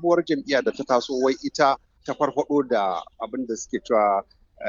sabuwar jam'iyya da ta taso wai ita ta farfado da abin da suke cewa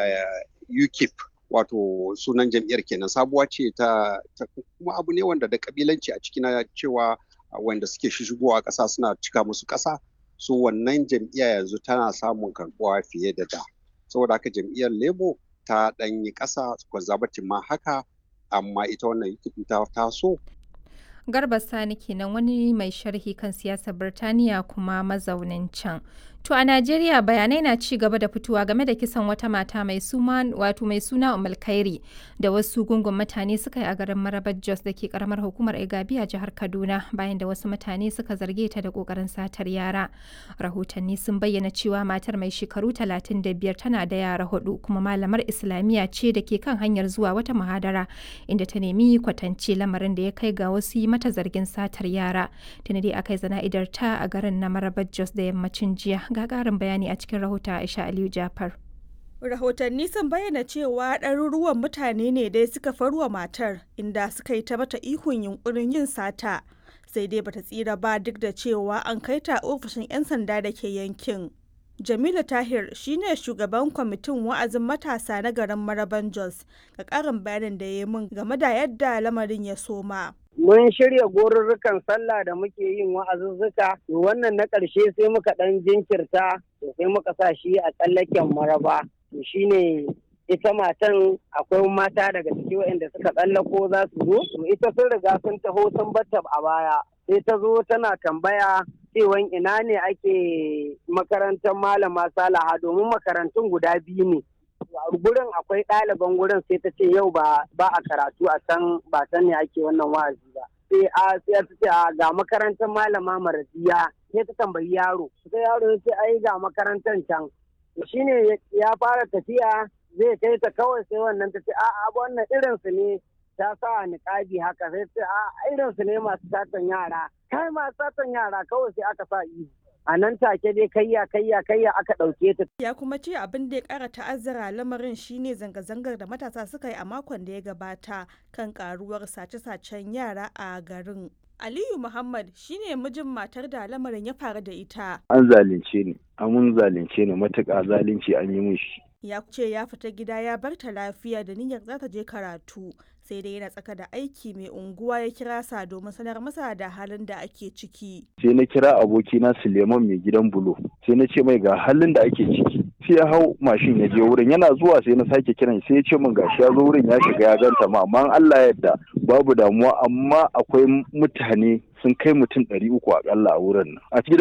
UKIP, wato sunan jam'iyyar kenan, sabuwa ce ta kuma abu ne wanda da kabilanci a ciki na cewa wanda suke shigowa ƙasa suna cika musu ƙasa, so wannan jam'iyya yanzu tana samun karbuwa fiye da da. Saboda haka jam'iyyar Labour ta ɗan yi ƙasa, Conservative ma haka, amma ita wannan UKIP ta taso. Garba Sani kenan, wani mai sharhi kan siyasar Birtaniya kuma mazaunin can. To a Najeriya bayanai na ci gaba da fitowa game da kisan wata mata mai suna Ummul Khairi da wasu gungun mutane suka yi a garin Marabar Jos da ke karamar hukumar Igabi a jihar Kaduna, bayan da wasu mutane suka zarge ta da kokarin satar yara. Rahotanni sun bayyana cewa matar mai shekaru 35 tana da yara 4 kuma malamar Islamiyya ce da ke kan hanyar zuwa wata muhadara inda ta nemi kwatance, lamarin da ya kai ga wasu yi mata zargin satar yara. Tuni dai aka yi zana'idar ta a garin na Marabar Jos da yammacin jiya. Ga ƙarin bayani a cikin rahoton Aisha Aliyu Jafar. Rahotanni sun bayyana cewa ɗaruruwan mutane ne dai suka farwa matar, inda suka yi ta mata ihun yunkurin yin sata, sai dai bata tsira ba duk da cewa an kai ta ofishin 'yan sanda da ke yankin. Jamilu Tahir shine shugaban kwamitin wa'azin matasa na garin Maraban Jos, ga ƙarin bayanin da ya yi min game da yadda lamarin ya soma. Mun shirya gorurrukan sallah da muke yin wa'azuzzuka, wannan na ƙarshe sai muka ɗan jinkirta, sai muka sa shi a tsallaken Maraba. Shine ita matan, akwai mata daga ciki waɗanda suka tsallako za su zo, ita sun riga sun taho sun batta a baya, sai ta zo tana tambaya cewan ina ne ake makarantar Malama Salaha, domin makarantun guda biyu ne. Gurin akwai ɗaliban gurin, sai ta ce yau ba a karatu a can, ba can ne ake wannan wa'azi ba. Sai ta ce ga makarantar Malama Maradiya, sai ta tambayi yaro, sai yaro ya ce ai ga makarantar can. Shine ya fara tafiya zai kai ta, kawai sai wannan ta ce a'a wannan irin su ne, ta sa niƙabi haka, sai ta ce a irin su ne masu satan yara, kai masu satan yara, kawai sai aka sa ihu. A nan take dai kayya aka ɗauke ta. Ya kuma ce abin da ya ƙara ta'azzara lamarin shine zanga-zangar da matasa suka yi a makon da ya gabata kan ƙaruwar sace-sacen yara a garin. Aliyu Muhammad shine mijin matar da lamarin ya faru da ita. An zalunce ni, mun zalunce ni matuƙa, zalunci an yi min shi. Ya ce ya fita gida ya bar ta lafiya da niyyar za ta je karatu, sai dai yana tsaka da aiki mai unguwa ya kira sa domin sanar masa da halin da ake ciki. Sai na kira abokina Suleiman mai gidan bulo, sai na ce mai ga halin da ake ciki. Sai ya hau mashin ya je wurin, yana zuwa sai na sake kiran, sai ya ce min gashi ya zo wurin ya shiga ya ganta ma, amma Allah ya yarda babu damuwa, amma akwai mutane sun kai mutum 300 akalla a wurin nan. A cikin